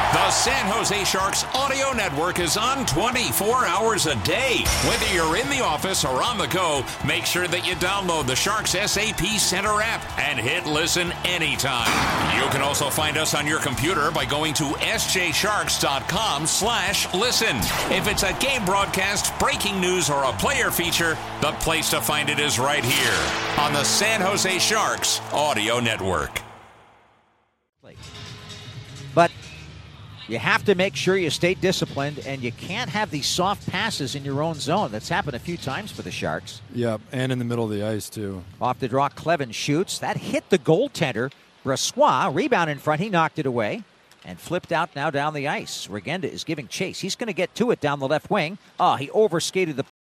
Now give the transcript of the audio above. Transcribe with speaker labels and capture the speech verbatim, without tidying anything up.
Speaker 1: The San Jose Sharks Audio Network is on twenty-four hours a day. Whether you're in the office or on the go, make sure that you download the Sharks S A P Center app and hit listen anytime. You can also find us on your computer by going to s j sharks dot com slash listen. If it's a game broadcast, breaking news, or a player feature, the place to find it is right here on the San Jose Sharks Audio Network.
Speaker 2: But you have to make sure you stay disciplined, and you can't have these soft passes in your own zone. That's happened a few times for the Sharks.
Speaker 3: Yeah, and in the middle of the ice, too.
Speaker 2: Off the draw, Clevin shoots. That hit the goaltender. Brossoit, rebound in front. He knocked it away and flipped out now down the ice. Regenda is giving chase. He's going to get to it down the left wing. Oh, he overskated the